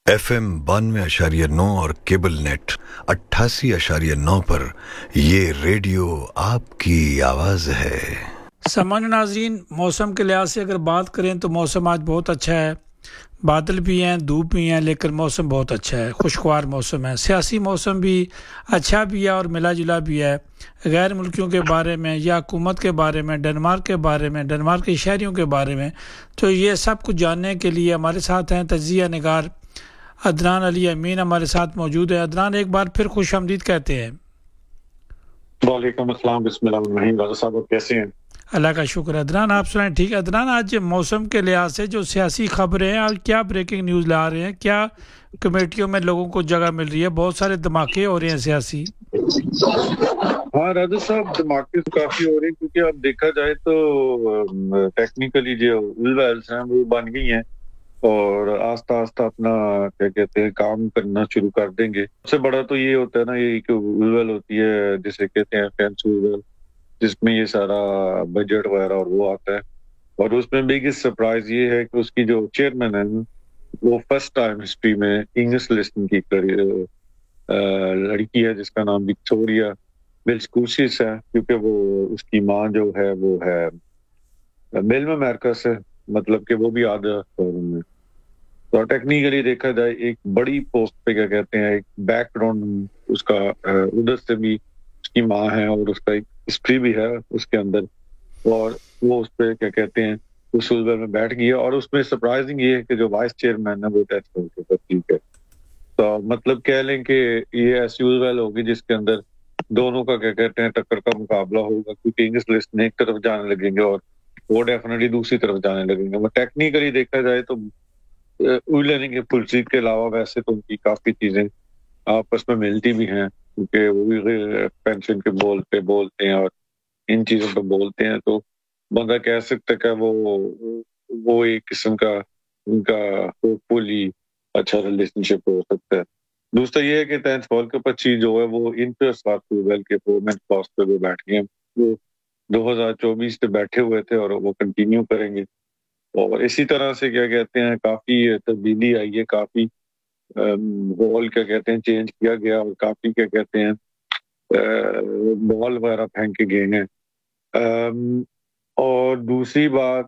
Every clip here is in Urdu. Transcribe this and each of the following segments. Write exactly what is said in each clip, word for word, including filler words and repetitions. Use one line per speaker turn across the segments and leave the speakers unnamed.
एफ एम बानवे अशारिया नौ और केबल नेट अट्ठासी अशारिया नौ पर ये रेडियो आपकी आवाज़ है।
सामान्य नाज़रीन, मौसम के लिहाज से अगर बात करें तो मौसम आज बहुत अच्छा है। बादल भी हैं, धूप भी हैं, लेकिन मौसम बहुत अच्छा है, खुशगवार मौसम है। सियासी मौसम भी अच्छा भी है और मिला जुला भी है। गैर मुल्कियों के बारे में या हुकूमत के बारे में, डेनमार्क के बारे में, डेनमार्क के शहरियों के बारे में, तो ये सब कुछ जानने के लिए हमारे साथ हैं तजिया निगार अदनान अली अमीन हमारे साथ मौजूद है। अदनान, एक बार फिर खुश आमदीद कहते हैं।
वालेकुम अस्सलाम, बिस्मिल्लाह साहब, कैसे हैं?
अल्लाह का शुक्र। अदनान, आप सुनाएं। ठीक है अदनान, आज मौसम के लिहाज से जो सियासी खबरें हैं, आज क्या ब्रेकिंग न्यूज़ ला रहे हैं? क्या कमेटियों में लोगों को जगह मिल रही है? बहुत सारे धमाके हो रहे हैं सियासी।
हाँ राजा साहब, धमाके तो काफी हो रहे हैं, क्योंकि अब देखा जाए तो टेक्निकली जो वेल्स हैं वो बन गई हैं और आस्ता आस्ता अपना क्या कहते हैं काम करना शुरू कर देंगे। सबसे बड़ा तो ये होता है ना, ये एक वेल होती है जिसे कहते हैं फैंस वेल, जिसमें ये सारा बजट वगैरह और वो आता है। और उसमें बिगेस्ट सरप्राइज ये है कि उसकी जो चेयरमैन है वो फर्स्ट टाइम हिस्ट्री में इंग्लिश लिस्टन की लड़की है जिसका नाम विक्टोरिया विल्सकूसिस है, क्योंकि वो उसकी माँ जो है वो है मेल में अमेरिका से, मतलब कि वो भी आधा में। तो टेक्निकली देखा जाए एक बड़ी पोस्ट पे क्या कहते हैं एक बैकग्राउंड उसका उधर से भी उसकी माँ है और उसका एक हिस्ट्री भी है उसके अंदर, और वो उस पर क्या कहते हैं उस वेल में बैठ गई है। और उसमें सरप्राइजिंग ये है कि जो वाइस चेयरमैन है वो टेस्ट होकर ठीक है। तो मतलब कह लें कि ये ऐसी वेल होगी जिसके अंदर दोनों का क्या कहते हैं टक्कर का मुकाबला होगा, क्योंकि इंग्लिश लिस्ट ने एक तरफ जाने लगेंगे और वो डेफिनेटली दूसरी तरफ जाने लगेंगे। वो टेक्निकली देखा जाए तो उइलनिंग के पुलसीट के अलावा वैसे तो उनकी काफी चीजें आपस में मिलती भी हैं, क्योंकि वो भी पेंशन के बोल पे बोलते हैं और इन चीजों पे बोलते हैं। तो बंदा कह सकता है कि वो वो एक किस्म का उनका होपफुली अच्छा रिलेशनशिप हो सकता है। दूसरा ये है कि टेंथ फॉल के पच्चीस जो है वो इंटरेस्ट वेल के फोरमेंट कॉस्ट पे वो बैठ गए, वो दो हज़ार चौबीस से बैठे हुए थे और वो कंटिन्यू करेंगे। और इसी तरह से क्या कहते हैं काफी तब्दीली आई है, काफी बॉल क्या कहते हैं चेंज किया गया और काफी क्या कहते हैं बॉल वगैरह फेंके गए हैं। और दूसरी बात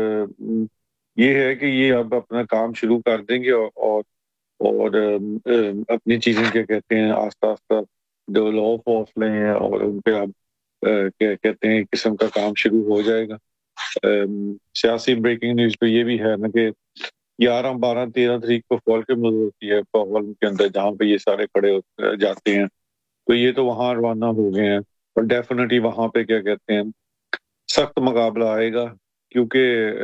ये है कि ये अब अपना काम शुरू कर देंगे और और, और अपनी चीजें क्या कहते हैं आस्ता आस्ता डेवलप ऑफ लें हैं और उन पे अब क्या कहते हैं किस्म का काम शुरू हो जाएगा। सियासी ब्रेकिंग न्यूज पे ये भी है ना कि ग्यारह बारह तेरह तारीख को फॉल के मौजूद होती है हॉल के अंदर जहाँ पे ये सारे खड़े जाते हैं, तो ये तो वहां रवाना हो गए हैं और डेफिनेटली वहां पे क्या कहते हैं सख्त मुकाबला आएगा, क्योंकि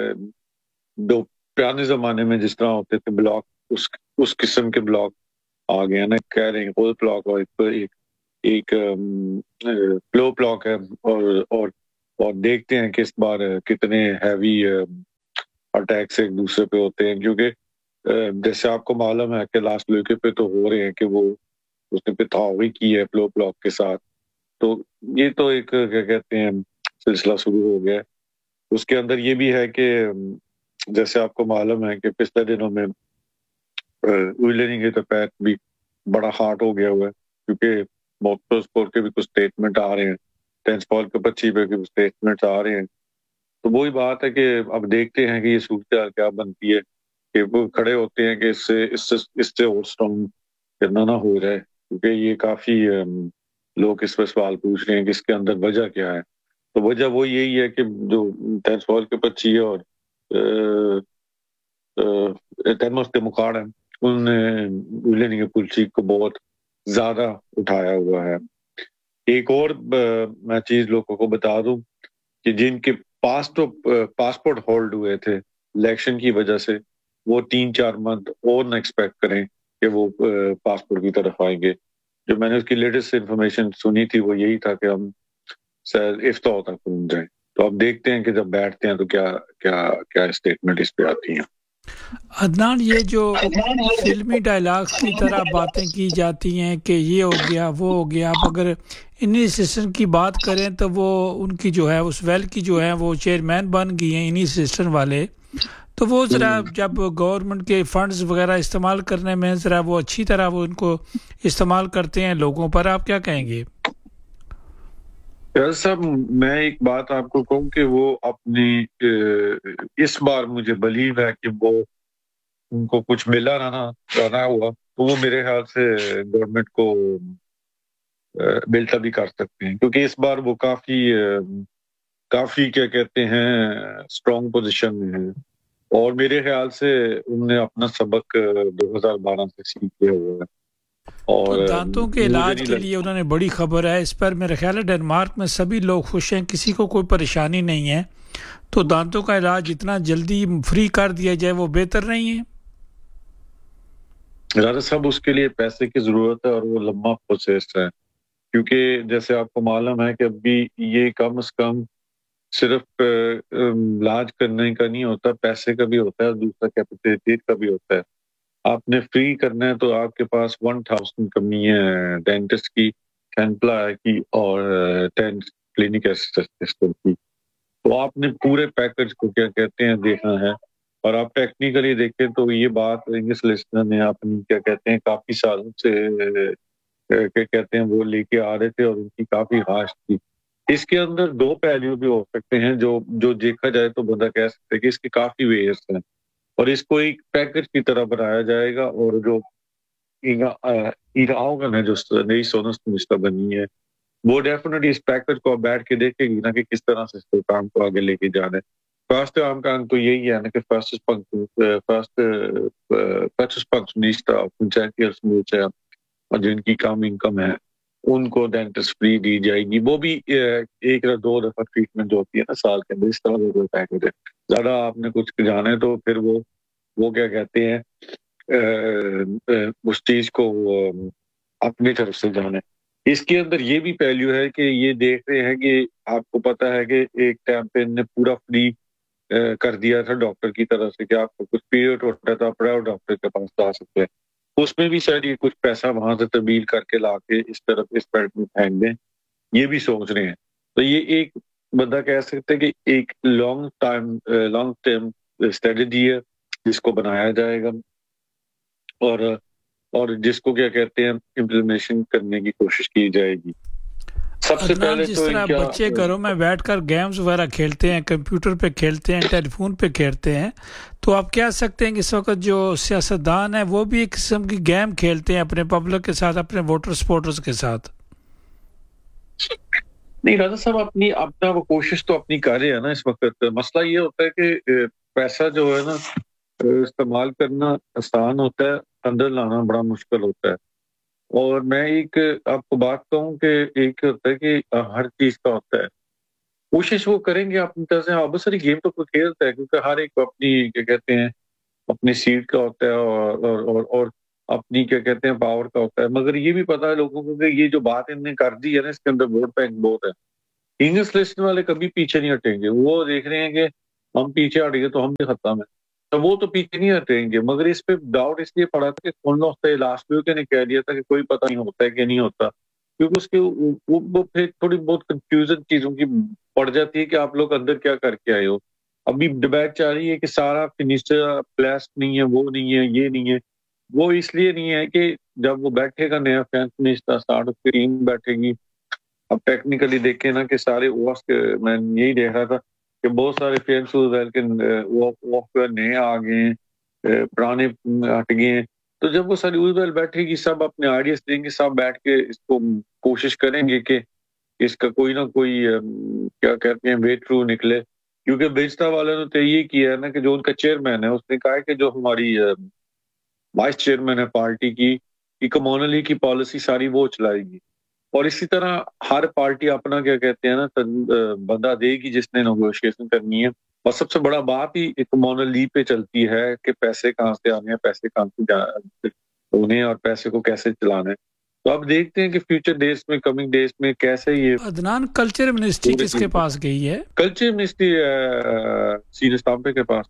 दो पुराने जमाने में जिस तरह होते थे ब्लॉक उस उस किस्म के ब्लॉक आ गए ना, कह रहे हैं होल ब्लॉक और एक एक फ्लो ब्लॉक है और और और देखते हैं कि इस बार कितने हैवी अटैक्स एक दूसरे पे होते हैं, क्योंकि जैसे आपको मालूम है कि लास्ट लड़के पे तो हो रहे हैं कि वो उसने पिथावी की है फ्लो ब्लॉक के साथ। तो ये तो एक क्या कहते हैं सिलसिला शुरू हो गया। उसके अंदर ये भी है कि जैसे आपको मालूम है कि पिछले दिनों में उइलनिंग के तहत भी बड़ा हार्ट हो गया हुआ है, क्योंकि मोटर स्पोर्ट के भी कुछ स्टेटमेंट आ रहे हैं, टेंस पॉल के पच्चीस पे के स्टेटमेंट आ रहे हैं। तो वही बात है कि अब देखते हैं कि ये सूरत क्या बनती है, कि वो खड़े होते हैं कि इससे इससे इससे और स्ट्रॉन्ग करना ना हो जाए, क्योंकि ये काफी लोग इस पर सवाल पूछ रहे हैं कि इसके अंदर वजह क्या है। तो वजह वो यही है कि जो टेंस पॉल के पच्चीस और टेनमस के मुकाड़ है उन्होंने पुलसी को बहुत ज्यादा उठाया हुआ है। एक और मैं चीज लोगों को बता दूं कि जिनके पासपोर्ट पासपोर्ट होल्ड हुए थे इलेक्शन की वजह से, वो तीन चार मंथ और न एक्सपेक्ट करें कि वो पासपोर्ट की तरफ आएंगे। जो मैंने उसकी लेटेस्ट इंफॉर्मेशन सुनी थी वो यही था कि हम इफ्तार तक पहुंच जाएं। तो अब देखते हैं कि जब बैठते हैं तो क्या क्या क्या स्टेटमेंट इस पे आती हैं।
अदनान, ये जो फिल्मी डायलॉग्स की तरह बातें की जाती हैं कि ये हो गया वो हो गया, अब अगर इन्हीं सिस्टम की बात करें तो वो उनकी जो है उस वेल की जो है वो चेयरमैन बन गई हैं इन्हीं सिस्टम वाले, تو وہ ذرا جب گورنمنٹ کے فنڈز وغیرہ استعمال کرنے میں ذرا وہ اچھی طرح وہ ان کو استعمال کرتے ہیں لوگوں پر، آپ کیا کہیں گے؟
صاحب میں ایک بات آپ کو کہوں کہ وہ اپنی اس بار مجھے بلیو ہے کہ وہ ان کو کچھ ملا رہنا رہنا ہوا تو وہ میرے خیال سے گورنمنٹ کو ملتا بھی کر سکتے ہیں، کیونکہ اس بار وہ کافی کافی کیا کہتے ہیں اسٹرانگ پوزیشن میں ہیں، اور میرے خیال سے انہوں نے اپنا سبق دو ہزار بارہ سے سیکھ لیا ہوا ہے۔ اور
تو دانتوں کے علاج کے لیے انہوں نے بڑی خبر ہے، اس پر میرے خیال ہے ڈنمارک میں سبھی لوگ خوش ہیں، کسی کو کوئی پریشانی نہیں ہے، تو دانتوں کا علاج اتنا جلدی فری کر دیا جائے وہ بہتر نہیں ہے؟
راجا صاحب اس کے لیے پیسے کی ضرورت ہے اور وہ لمبا پروسیس ہے، کیونکہ جیسے آپ کو معلوم ہے کہ ابھی یہ کم از کم صرف علاج کرنے کا نہیں ہوتا، پیسے کا بھی ہوتا ہے، دوسرا کیپیسٹی کا بھی ہوتا ہے۔ آپ نے فری کرنا ہے تو آپ کے پاس ون تھاؤزینڈ کمی ہے ڈینٹسٹ کی، امپلائی کی اور ٹین کلینک اسسٹنٹ کی، تو آپ نے پورے پیکج کو کیا کہتے ہیں دیکھنا ہے۔ اور آپ ٹیکنیکلی دیکھیں تو یہ بات انگلش لسنر نے اپنی کیا کہتے ہیں کافی سالوں سے کیا کہتے ہیں وہ لے کے آ رہے تھے اور ان کی کافی خواہش تھی۔ اس کے اندر دو پہلو بھی ہو سکتے ہیں جو جو دیکھا جائے تو بندہ کہہ سکتے کہ اس کے کافی ویئرس ہیں، اور اس کو ایک پیکج کی طرح بنایا جائے گا، اور جو ایگا ہے جو نئی سونس منسٹر بنی ہے وہ ڈیفینیٹلی اس پیکج کو بیٹھ کے دیکھے گی نا کہ کس طرح سے اس کام کو آگے لے کے جانا ہے۔ فرسٹ عام کام تو یہی ہے نا کہ فرسٹ فرسٹ فرسٹ پنکس منسٹر پنچایتی اور جن کی کم انکم ہے ان کو ڈینٹسٹ فری دی جائے گی، وہ بھی ایک یا دو دفعہ ٹریٹمنٹ ہوتی ہے نا سال کے اندر، اس طرح کا پیکج ہے۔ زیادہ آپ نے کچھ جانا ہے تو پھر وہ وہ کیا کہتے ہیں اس چیز کو اپنی طرف سے جانا ہے۔ اس کے اندر یہ بھی پہلو ہے کہ یہ دیکھ رہے ہیں کہ آپ کو پتا ہے کہ ایک ٹائم پہ نے پورا فری کر دیا تھا ڈاکٹر کی طرف سے کہ آپ کو کچھ پیریڈ ہوتا تھا پرائیویٹ ڈاکٹر کے پاس جا سکتے ہیں، اس میں بھی شاید یہ کچھ پیسہ وہاں سے تبدیل کر کے لا کے اس طرف اس پیٹ میں پھینک دیں، یہ بھی سوچ رہے ہیں۔ تو یہ ایک بندہ کہہ سکتے کہ ایک long time long term strategy ہے جس کو بنایا جائے گا اور اور جس کو کیا کہتے ہیں امپلیمنٹیشن کرنے کی کوشش کی جائے گی۔ سب سے پہلے
جس
تو
طرح بچے گھروں میں بیٹھ کر گیمز وغیرہ کھیلتے ہیں، کمپیوٹر پہ کھیلتے ہیں، ٹیلی فون پہ کھیلتے ہیں، تو آپ کہہ سکتے ہیں کہ اس وقت جو سیاستدان ہیں وہ بھی ایک قسم کی گیم کھیلتے ہیں اپنے پبلک کے ساتھ، اپنے ووٹر سپورٹرز کے ساتھ۔
نہیں راجا صاحب اپنی اپنا وہ کوشش تو اپنی کر رہے ہیں نا اس وقت۔ مسئلہ یہ ہوتا ہے کہ پیسہ جو ہے نا استعمال کرنا آسان ہوتا ہے، اندر لانا بڑا مشکل ہوتا ہے۔ اور میں ایک آپ کو بات کہوں کہ ایک ہوتا ہے کہ ہر چیز کا ہوتا ہے، کوشش وہ کریں گے اپنی طرح سے۔ ہاں بہت ساری گیم تو کوئی کھیلتا ہے کیونکہ ہر ایک اپنی کیا کہتے ہیں اپنی سیٹ کا ہوتا ہے اور اور, اور, اور اپنی کیا کہتے ہیں پاور کا ہوتا ہے، مگر یہ بھی پتا ہے لوگوں کو کہ یہ جو بات انہوں نے کر دی ہے نا اس کے اندر ووٹ بینک بہت ہے۔ انگلش لسٹ والے کبھی پیچھے نہیں ہٹیں گے، وہ دیکھ رہے ہیں کہ ہم پیچھے ہٹ گئے تو ہم بھی ختم ہے، تو وہ تو پیچھے نہیں ہٹیں گے۔ مگر اس پہ ڈاؤٹ اس لیے پڑا تھا کہ کون لوگ لاسٹ ویو کے نے کہہ دیا تھا کہ کوئی پتہ نہیں ہوتا ہے کہ نہیں ہوتا، کیونکہ اس کے وہ پھر تھوڑی بہت کنفیوژن چیزوں کی پڑ جاتی ہے کہ آپ لوگ اندر کیا کر کے آئے ہو۔ ابھی ڈبیٹ چل رہی ہے کہ سارا فنشر پلیس نہیں ہے، وہ نہیں ہے، یہ نہیں ہے۔ وہ اس لیے نہیں ہے کہ جب وہ بیٹھے گا نیا فینس منسٹر اسٹارٹ اس کی ٹیم بیٹھے گی، اب ٹیکنیکلی دیکھیں نا کہ سارے اوورس کے میں یہی دیکھ رہا تھا کہ بہت سارے فینس کے نئے آ گئے ہیں، پرانے ہٹ گئے ہیں، تو جب وہ ساری اوزل بیٹھے گی سب اپنے آئیڈیاز دیں گے، سب بیٹھ کے اس کو کوشش کریں گے کہ اس کا کوئی نہ کوئی کیا کہتے ہیں وے تھرو نکلے۔ کیونکہ بیجتا والے نے تو یہ کیا ہے نا کہ جو ان کا چیئرمین ہے اس نے کہا ہے کہ جو ہماری وائس چیئرمین ہے پارٹی کی کہ کمیونلی کی پالیسی ساری وہ چلائے گی، اور اسی طرح ہر پارٹی اپنا کیا کہتے ہیں نا بندہ دے گی جس نے نیگوشیشن کرنی ہے، اور سب سے بڑا بات ہی کمیونلی پہ چلتی ہے کہ پیسے کہاں سے آنے ہیں، پیسے کہاں سے ہونے اور پیسے کو کیسے چلانا ہے۔ تو اب دیکھتے ہیں کہ فیوچر ڈیز میں کمنگ ڈیز میں کیسے یہ
عدنان کلچر منسٹری کس کے پاس گئی ہے؟
کلچر منسٹری سینئر اسٹامپے کے پاس،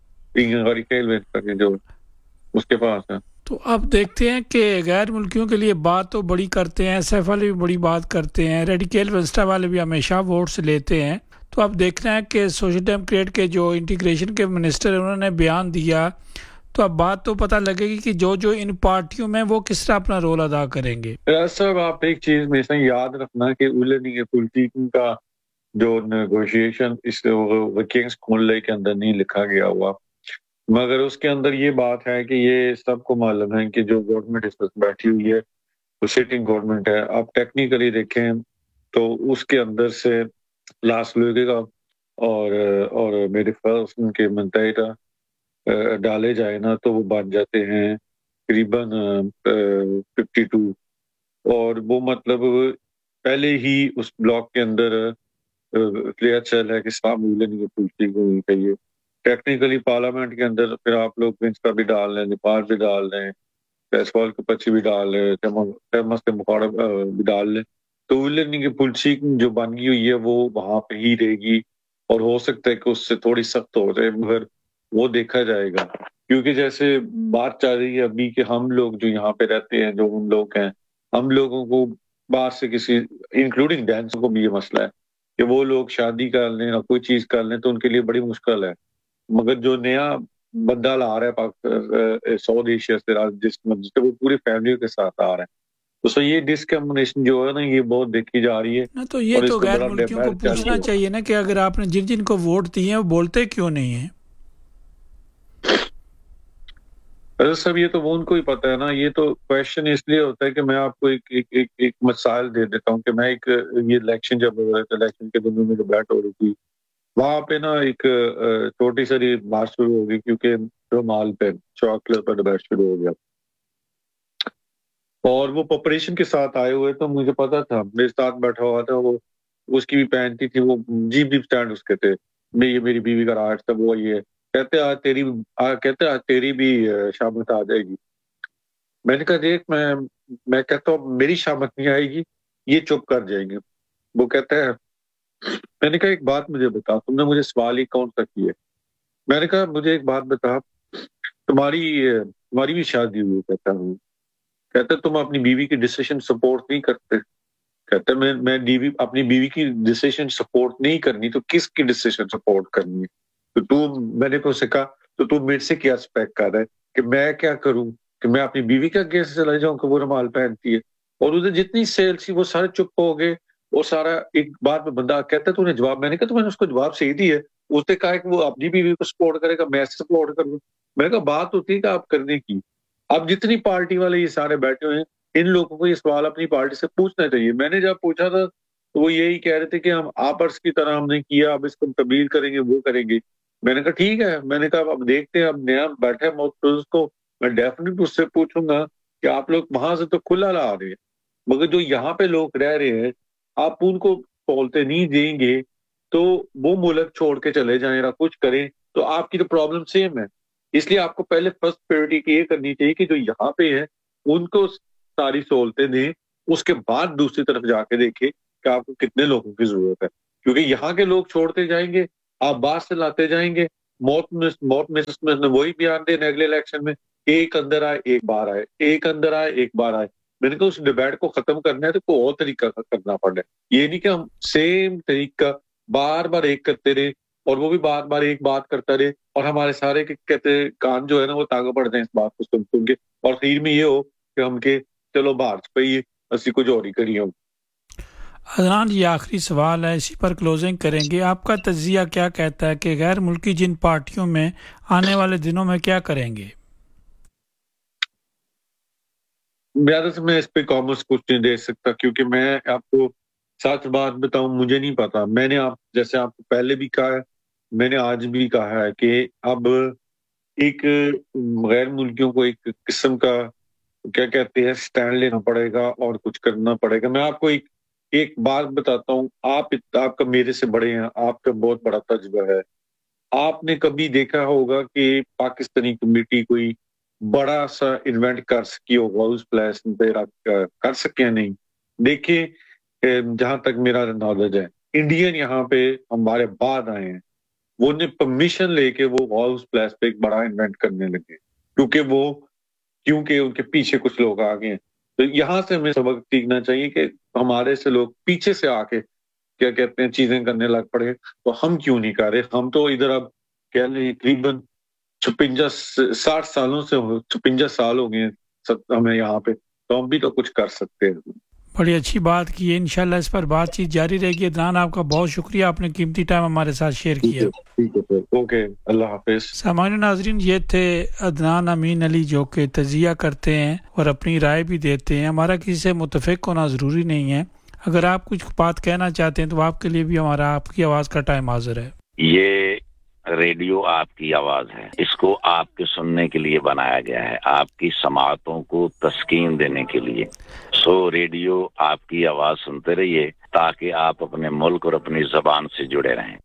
جو اس کے پاس ہے۔
تو اب دیکھتے ہیں کہ غیر ملکیوں کے لیے بات تو بڑی کرتے ہیں، ایس ایف والے بھی بڑی بات کرتے ہیں، ریڈیکل ونسٹا والے بھی ہمیشہ ووٹس لیتے ہیں، تو اب دیکھنا ہے کہ سوشل ڈیموکریٹ کے جو انٹیگریشن کے منسٹر ہیں انہوں نے بیان دیا، تو اب بات تو پتہ لگے گی کہ جو جو ان پارٹیوں میں وہ کس طرح اپنا رول ادا کریں گے۔
صاحب آپ ایک چیز میں سے یاد رکھنا کہ اولنی پولیٹیکن کا جو نیگوشیشن اس ورکنگز کھولنے کے اندر نہیں لکھا گیا ہوا، مگر اس کے اندر یہ بات ہے کہ یہ سب کو معلوم ہے کہ جو گورنمنٹ اس وقت بیٹھی ہوئی ہے وہ سٹنگ گورنمنٹ ہے۔ آپ ٹیکنیکلی دیکھیں تو اس کے اندر سے لاسٹ لوگے گا اور اور میرے خیال کے منتحدہ ڈالے جائے نا تو وہ بن جاتے ہیں تقریباً ففٹی ٹو، اور وہ مطلب پہلے ہی اس بلاک کے اندر کلیئر چل ہے کہ اسلام نہیں پوچھتی ہونی چاہیے۔ ٹیکنیکلی پارلیمنٹ کے اندر پھر آپ لوگ پنچ کا بھی ڈال لیں، نیپال بھی ڈال لیں، پیسوال کے پچی بھی ڈال لیں، فیمس کے مقاڑا بھی ڈال لیں، تو ولن کی پولیسی جو بن گئی ہوئی ہے وہ وہاں پہ ہی رہے گی، اور ہو سکتا ہے کہ اس سے تھوڑی سخت ہو جائے، مگر وہ دیکھا جائے گا۔ کیونکہ جیسے بات چل رہی ہے ابھی کہ ہم لوگ جو یہاں پہ رہتے ہیں، جو ہم لوگ ہیں، ہم لوگوں کو باہر سے کسی انکلوڈنگ ڈینس کو بھی یہ مسئلہ ہے کہ وہ لوگ شادی کر لیں اور کوئی چیز کر لیں تو ان کے لیے بڑی مشکل ہے، مگر جو نیا بندہ لا رہا ہے پاکستان ساؤتھ ایشیا سے جس سے وہ پوری فیملی کے ساتھ آ رہا ہے، تو سو یہ ڈسکرمنیشن جو ہے نا یہ بہت دیکھی جا رہی ہے۔
نا تو یہ تو غیر ملکیوں کو پوچھنا چاہیے نا کہ اگر آپ نے جن جن کو ووٹ دیے ہیں وہ بولتے کیوں نہیں ہیں؟
سب یہ تو وہ ان کو ہی پتہ ہے نا، یہ تو کویشچن اس لیے ہوتا ہے کہ میں آپ کو ایک ایک ایک ایک مسائل دے دیتا ہوں کہ میں ایک یہ الیکشن جب ہو رہا تھا، الیکشن کے دنوں میں جو بیٹ ہو رہی تھی وہاں پہ نا ایک چھوٹی ساری بات شروع ہو گئی، کیونکہ رومال پہ چاکلیٹ پر بیٹ شروع ہو گیا، اور وہ پریپریشن کے ساتھ آئے ہوئے تو مجھے پتا تھا، میرے ساتھ بیٹھا ہوا تھا، وہ اس کی بھی پہنتی تھی، وہ جیپ جیپ سٹینڈ اس کے تھے، یہ میری بیوی کا راج تھا، وہ یہ کہتے آج تیری کہتے آج تیری بھی شامت آ جائے گی۔ میں نے کہا دیکھ میں میں کہتا ہوں میری شامت نہیں آئے گی، یہ چپ کر جائیں گے۔ وہ کہتا ہے، میں نے کہا ایک بات مجھے بتا، تم نے مجھے سوال ہی کون سا کیا؟ میں نے کہا مجھے ایک بات بتا، تمہاری تمہاری بھی شادی ہوئی؟ کہتا ہوں۔ کہتا تم اپنی بیوی کی ڈیسیشن سپورٹ نہیں کرتے؟ کہتا میں میں بیوی اپنی بیوی کی ڈیسیشن سپورٹ نہیں کرنی تو کس کی ڈیسیشن سپورٹ کرنی ہے؟ تو تو میں نے اس سے کہا تو تو میرے سے کیا ایکسپیکٹ کر رہا ہے کہ میں کیا کروں، کہ میں اپنی بیوی کا اگینسٹ چلا جاؤں کہ وہ رومال پہنتی ہے؟ اور ادھر جتنی سیل تھی وہ سارے چپ ہو گئے، اور سارا ایک بات میں بندہ کہتا ہے تو نے جواب، میں نے کہا تو میں نے اس کو جواب صحیح دی ہے، اس نے کہا کہ وہ اپنی بیوی کو سپورٹ کرے گا، میں سپورٹ کروں۔ میں نے کہا بات ہوتی ہے کہ آپ کرنے کی، اب جتنی پارٹی والے یہ سارے بیٹھے ہوئے ہیں ان لوگوں کو یہ سوال اپنی پارٹی سے پوچھنا چاہیے۔ میں نے جب پوچھا تھا تو وہ یہی کہہ رہے تھے کہ ہم آپرس کی طرح ہم نے کیا، اب اس کو تبدیل کریں گے، وہ کریں گے۔ میں نے کہا ٹھیک ہے، میں نے کہا اب دیکھتے ہیں، اب نیا بیٹھا ہے کو میں ڈیفینیٹ اس سے پوچھوں گا کہ آپ لوگ وہاں سے تو کھلا لا رہے ہیں، مگر جو یہاں پہ لوگ رہ رہے ہیں آپ ان کو سہولتیں نہیں دیں گے تو وہ ملک چھوڑ کے چلے جائیں یا کچھ کریں تو آپ کی تو پرابلم سیم ہے۔ اس لیے آپ کو پہلے فرسٹ پریورٹی یہ کرنی چاہیے کہ جو یہاں پہ ہے ان کو ساری سہولتیں دیں، اس کے بعد دوسری طرف جا کے دیکھیں کہ آپ کو کتنے لوگوں کی ضرورت ہے، کیونکہ یہاں کے لوگ چھوڑتے جائیں گے، آپ باہر سے لاتے جائیں گے۔ موت موت میں نے وہی بیان دے اگلے الیکشن میں، ایک اندر آئے ایک بار آئے، ایک اندر آئے ایک بار آئے۔ میں نے کہا اس ڈیبیٹ کو ختم کرنا ہے تو کوئی اور طریقہ کرنا پڑنا ہے، یہ نہیں کہ ہم سیم طریقہ بار بار ایک کرتے رہے اور وہ بھی بار بار ایک بات کرتا رہے اور ہمارے سارے کہتے کان جو ہے نا وہ تانگا پڑ جائیں اس بات کو سن سن کے، اور خیر میں یہ ہو کہ ہم کے چلو باہر پہ یہ اسی کو جوری کریے ہم۔
عدنان یہ آخری سوال ہے، اسی پر کلوزنگ کریں گے۔ آپ کا تجزیہ کیا کہتا ہے کہ غیر ملکی جن پارٹیوں میں آنے والے دنوں میں کیا کریں گے؟
زیادہ سے میں اس پہ کامرس کچھ نہیں دے سکتا، کیونکہ میں آپ کو سچ بات بتاؤں مجھے نہیں پتا۔ میں نے آپ جیسے آپ کو پہلے بھی کہا ہے، میں نے آج بھی کہا ہے کہ اب ایک غیر ملکیوں کو ایک قسم کا کیا کہتے ہیں سٹینڈ لینا پڑے گا اور کچھ کرنا پڑے گا۔ میں آپ کو ایک ایک بات بتاتا ہوں، آپ آپ کا میرے سے بڑے ہیں، آپ کا بہت بڑا تجربہ ہے، آپ نے کبھی دیکھا ہوگا کہ پاکستانی کمیٹی کوئی بڑا سا ایونٹ کر سکی ہوگا اس پلیس پہ کر سکے نہیں؟ دیکھیں جہاں تک میرا نالج ہے، انڈین یہاں پہ ہمارے بعد آئے ہیں، وہ نے پرمیشن لے کے وہ ہاؤس پلیس پہ ایک بڑا ایونٹ کرنے لگے، کیونکہ وہ کیونکہ ان کے پیچھے کچھ لوگ آگے ہیں۔ تو یہاں سے ہمیں سبق سیکھنا چاہیے کہ ہمارے سے لوگ پیچھے سے آ کے کیا کہتے ہیں چیزیں کرنے لگ پڑے تو ہم کیوں نہیں کر رہے؟ ہم تو ادھر اب کہہ لیں تقریباً چھپنجا ساٹھ سالوں سے چھپنجا سال ہو گئے ہمیں یہاں پہ، تو ہم بھی تو کچھ کر سکتے ہیں۔
بڑی اچھی بات کی ہے، انشاءاللہ اس پر بات چیت جاری رہے گی۔ عدنان آپ کا بہت شکریہ، آپ نے قیمتی ٹائم ہمارے ساتھ شیئر کیا۔
ٹھیک ہے سر، اوکے، اللہ حافظ۔
سامعین ناظرین، یہ تھے عدنان امین علی جو کہ تجزیہ کرتے ہیں اور اپنی رائے بھی دیتے ہیں۔ ہمارا کسی سے متفق ہونا ضروری نہیں ہے، اگر آپ کچھ بات کہنا چاہتے ہیں تو آپ کے لیے بھی ہمارا آپ کی آواز کا ٹائم حاضر ہے۔
یہ ریڈیو آپ کی آواز ہے، اس کو آپ کے سننے کے لیے بنایا گیا ہے، آپ کی سماعتوں کو تسکین دینے کے لیے۔ سو ریڈیو آپ کی آواز سنتے رہیے تاکہ آپ اپنے ملک اور اپنی زبان سے جڑے رہیں۔